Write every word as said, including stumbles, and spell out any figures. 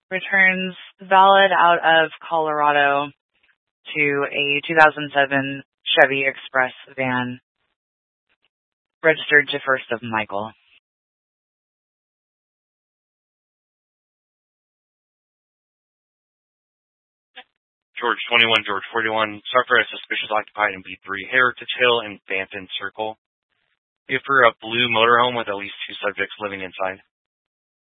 Returns valid out of Colorado to a two thousand seven Chevy Express van registered to First of Michael. George twenty-one, George forty-one, suffer as suspicious occupied in B three, Heritage Hill and Banton Circle. If for a blue motorhome with at least two subjects living inside.